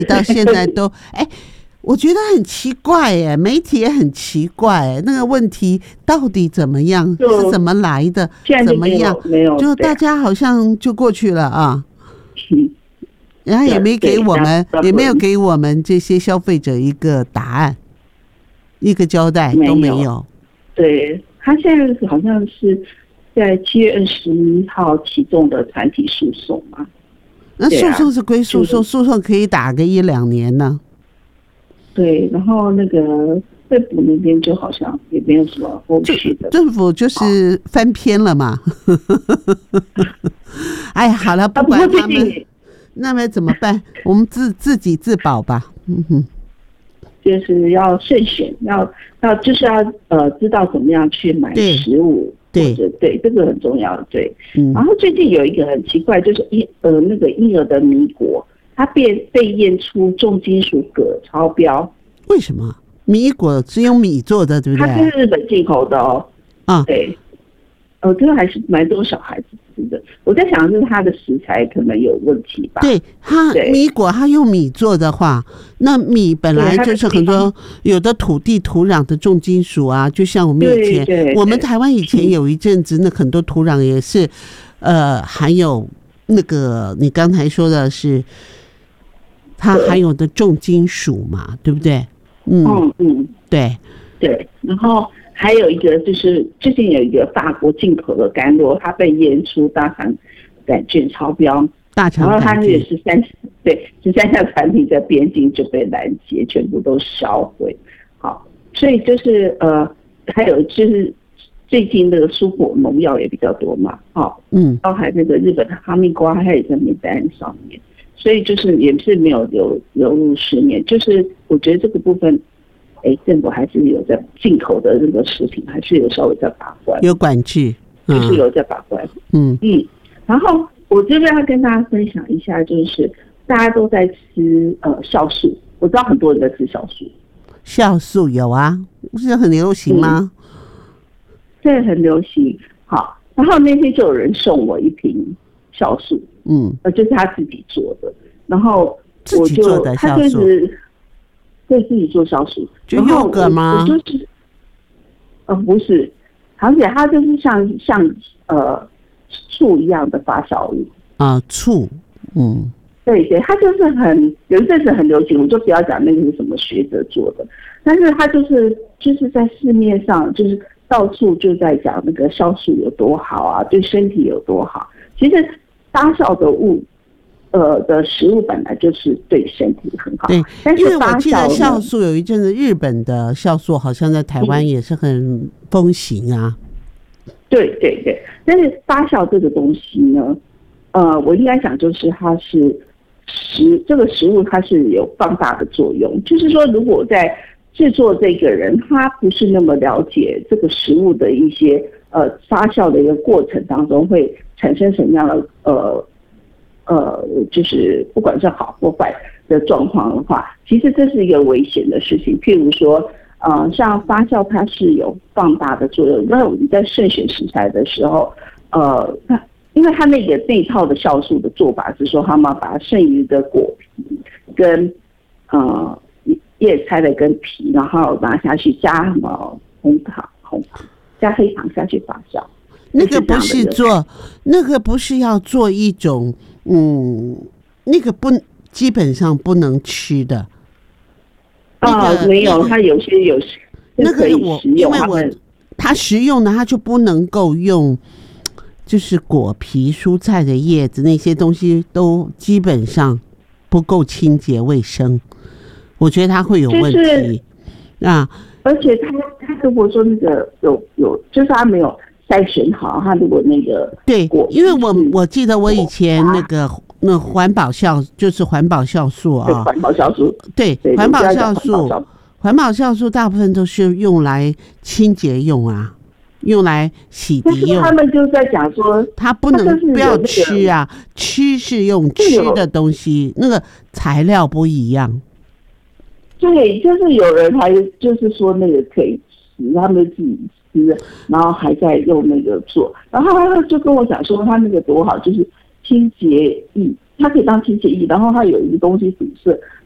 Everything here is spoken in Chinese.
到现在都我觉得很奇怪耶，媒体也很奇怪耶，那个问题到底怎么样，是怎么来的，怎么样，就大家好像就过去了啊。然后也没给我们，也没有给我们这些消费者一个答案，一个交代都没有。 对，他现在好像是在7月21号启动的团体诉讼嘛。 那诉讼是归诉讼，诉讼可以打个1-2年呢。 对，然后那个政府那边就好像也没有什么后续的， 政府就是翻篇了嘛。哎，好了，不管他们，那么怎么办？我们自己自保吧。 就是要慎选，要就是要知道怎么样去买食物，对，这个很重要，对。然后最近有一个很奇怪，就是那个婴儿的米果，它被验出重金属铬超标。 为什么？米果是用米做的，对不对？ 它是日本进口的哦。对。这个还是蛮多小孩子吃的。我在想，是它的食材可能有问题吧？对， 它米果它用米做的话，那米本来就是很多有的土壤的重金属啊，就像我们以前，我们台湾以前有一阵子，那很多土壤也是，含有那个你刚才说的是，它含有的重金属嘛，对不对？对， 然后。还有一个就是最近有一个法国进口的甘露，它被验出大肠杆菌超标，然后它也是13项产品在边境就被拦截，全部都销毁。好，所以就是还有就是最近那个蔬果农药也比较多嘛，包含那个日本的哈密瓜，它也在名单上面，所以就是也是没有流入市面，就是我觉得这个部分。政府还是有在进口的那个食品，还是有稍微在把关， 有管制， 就是有在把关。然后我这边要跟大家分享一下，就是大家都在吃酵素，我知道很多人在吃酵素。 酵素有啊，不是很流行吗？ 对，很流行。好，然后那天就有人送我一瓶酵素，就是他自己做的，然后我就他就是对自己做酵素， 就优格吗？ 我就是，不是，而且它就是像醋一样的发酵物啊，醋， 对，它就是有一阵子很流行，我就不要讲那个是什么学者做的，但是它就是在市面上就是到处就在讲那个酵素有多好啊，对身体有多好。其实发酵的食物本来就是对身体很好， 对，但是因为我记得酵素有一阵子日本的酵素好像在台湾也是很风行啊。 对，但是发酵这个东西呢，我应该讲就是它是这个食物它是有放大的作用，就是说如果在制作这个人他不是那么了解这个食物的一些发酵的一个过程当中会产生什么样的就是不管是好或坏的状况的话，其实这是一个危险的事情。譬如说，像发酵它是有放大的作用。那我们在慎选食材的时候，因为它那一套的酵素的做法是说，他们把剩余的果皮跟叶菜的跟皮，然后拿下去加什么红糖加黑糖下去发酵。 那个不是做，那个不是要做一种，那个基本上不能吃的。 没有，它有些那个因为它食用呢，它就不能够用，就是果皮、蔬菜的叶子那些东西都基本上不够清洁卫生，我觉得它会有问题啊。 而且它如果说那个有，就是它没有筛选好，它如果那个对，因为我记得我以前那环保就是环保酵素啊， 环保酵素， 对，环保酵素大部分都是用来清洁用啊，用来洗涤用。 他们就在讲说， 它不要吃啊，吃是用吃的东西，那个材料不一样。 对，就是有人还就是说那个可以吃，他们自己吃，然后还在用那个做，然后他就跟我讲说他那个多好，就是清洁液，它可以当清洁液，然后它有一个东西堵塞，